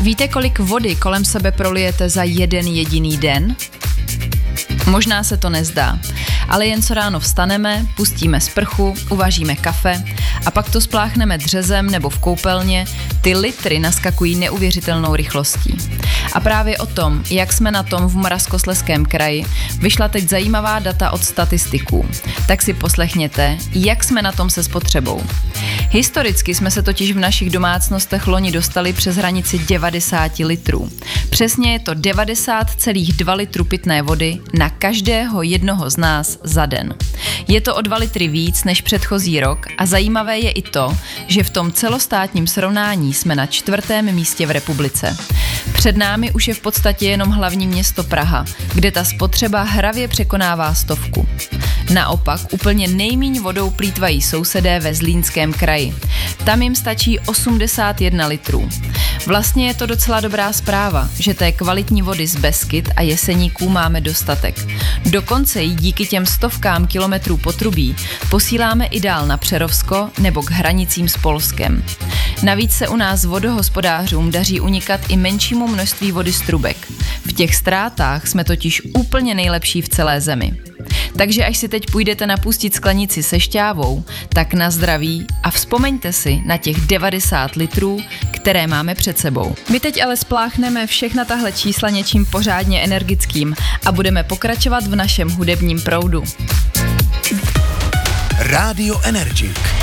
Víte, kolik vody kolem sebe prolijete za jeden jediný den? Možná se to nezdá, ale jen co ráno vstaneme, pustíme sprchu, uvaříme kafe a pak to spláchneme dřezem nebo v koupelně, ty litry naskakují neuvěřitelnou rychlostí. A právě o tom, jak jsme na tom v Moravskoslezském kraji, vyšla teď zajímavá data od statistiků. Tak si poslechněte, jak jsme na tom se spotřebou. Historicky jsme se totiž v našich domácnostech loni dostali přes hranici 90 litrů. Přesně je to 90,2 litru pitné vody na každého jednoho z nás za den. Je to o 2 litry víc než předchozí rok a zajímavé je i to, že v tom celostátním srovnání jsme na 4. místě v republice. Před námi už je v podstatě jenom hlavní město Praha, kde ta spotřeba hravě překonává 100. Naopak úplně nejmíň vodou plýtvají sousedé ve Zlínském kraji. Tam jim stačí 81 litrů. Vlastně je to docela dobrá zpráva, že té kvalitní vody z Beskyd a Jeseníků máme dostatek. Dokonce ji díky těm stovkám kilometrů potrubí posíláme i dál na Přerovsko nebo k hranicím s Polskem. Navíc se u nás vodohospodářům daří unikat i menšímu množství vody z trubek. V těch ztrátách jsme totiž úplně nejlepší v celé zemi. Takže až si teď půjdete napustit sklenici se šťávou, tak na zdraví a vzpomeňte si na těch 90 litrů, které máme před sebou. My teď ale spláchneme všechna tahle čísla něčím pořádně energickým a budeme pokračovat v našem hudebním proudu. Radio Energy.